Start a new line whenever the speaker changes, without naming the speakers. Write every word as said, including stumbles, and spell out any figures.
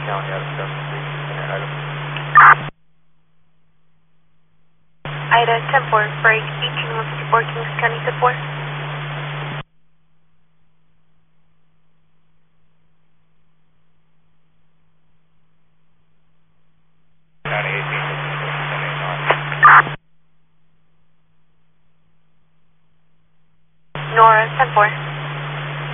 County out of seven three, center item.
Ida ten four, break eighteen one fifty-four, Kings County, ten four.
County eighteen fifty-four, ten eight nine.
Nora ten four.